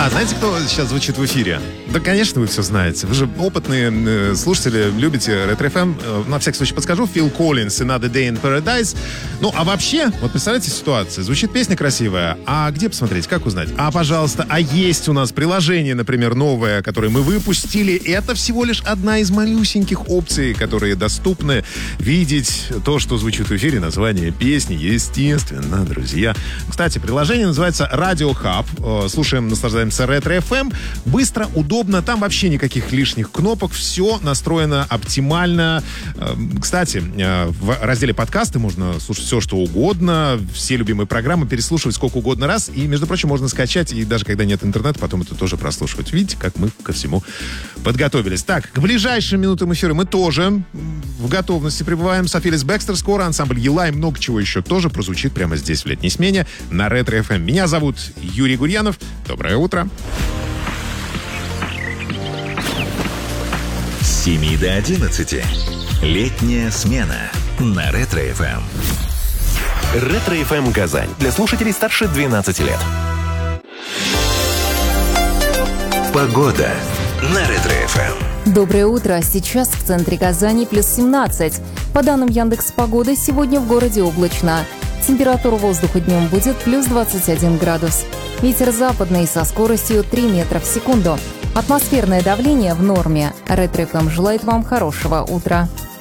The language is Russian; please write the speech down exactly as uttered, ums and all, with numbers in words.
А знаете, кто сейчас звучит в эфире? Да, конечно, вы все знаете. Вы же опытные э, слушатели, любите Ретро эф эм. Э, на всякий случай подскажу. Фил Коллинз, Another Day in Paradise. Ну, а вообще, вот представляете ситуацию. Звучит песня красивая. А где посмотреть? Как узнать? А, пожалуйста, а есть у нас приложение, например, новое, которое мы выпустили. Это всего лишь одна из малюсеньких опций, которые доступны. Видеть то, что звучит в эфире, название песни, естественно, друзья. Кстати, приложение называется Radio Hub. Э, слушаем, наслаждаемся Ретро эф эм. Быстро, удобно. Там вообще никаких лишних кнопок. Все настроено оптимально. Кстати, в разделе подкасты можно слушать все, что угодно. Все любимые программы переслушивать сколько угодно раз. И, между прочим, можно скачать. И даже когда нет интернета, потом это тоже прослушивать. Видите, как мы ко всему подготовились. Так, к ближайшим минутам эфира мы тоже в готовности пребываем. Софилис Бекстер скоро. Ансамбль Ела и много чего еще тоже прозвучит прямо здесь в летней смене на Ретро эф эм. Меня зовут Юрий Гурьянов. Доброе утро. С семи до одиннадцати. Летняя смена на Ретро эф эм. Ретро эф эм Казань. Для слушателей старше двенадцати лет. Погода на Ретро эф эм. Доброе утро. Сейчас в центре Казани плюс семнадцать. По данным Яндекс.Погоды, сегодня в городе облачно. Температура воздуха днем будет плюс двадцать один градус. Ветер западный со скоростью три метра в секунду. Атмосферное давление в норме. Ретро эф эм желает вам хорошего утра.